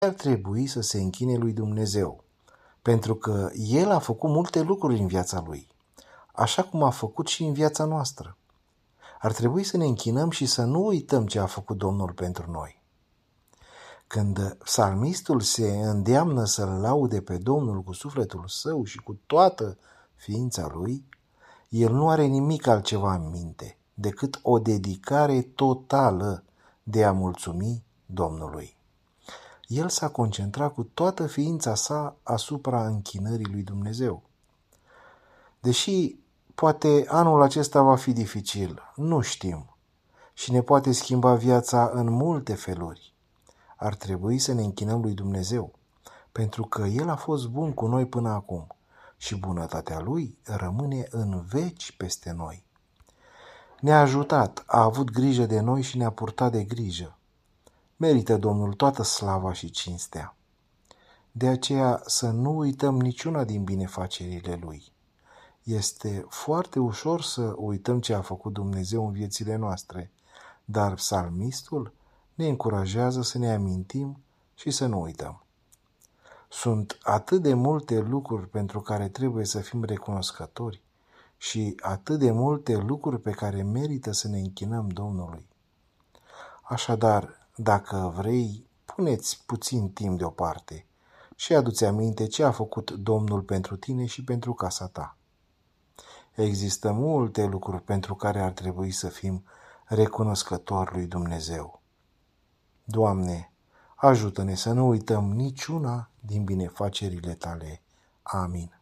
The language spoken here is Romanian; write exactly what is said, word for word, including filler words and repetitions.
ar trebui să se închine lui Dumnezeu, pentru că El a făcut multe lucruri în viața lui, așa cum a făcut și în viața noastră. Ar trebui să ne închinăm și să nu uităm ce a făcut Domnul pentru noi. Când psalmistul se îndeamnă să-L laude pe Domnul cu sufletul său și cu toată ființa lui, el nu are nimic altceva în minte decât o dedicare totală de a mulțumi Domnului. El s-a concentrat cu toată ființa sa asupra închinării lui Dumnezeu. Deși poate anul acesta va fi dificil, nu știm, și ne poate schimba viața în multe feluri, ar trebui să ne închinăm lui Dumnezeu, pentru că El a fost bun cu noi până acum și bunătatea Lui rămâne în veci peste noi. Ne-a ajutat, a avut grijă de noi și ne-a purtat de grijă. Merită Domnul toată slava și cinstea. De aceea să nu uităm niciuna din binefacerile Lui. Este foarte ușor să uităm ce a făcut Dumnezeu în viețile noastre, dar psalmistul ne încurajează să ne amintim și să nu uităm. Sunt atât de multe lucruri pentru care trebuie să fim recunoscători și atât de multe lucruri pe care merită să ne închinăm Domnului. Așadar, dacă vrei, puneți puțin timp deoparte și adu-ți aminte ce a făcut Domnul pentru tine și pentru casa ta. Există multe lucruri pentru care ar trebui să fim recunoscători lui Dumnezeu. Doamne, ajută-ne să nu uităm niciuna din binefacerile Tale. Amin.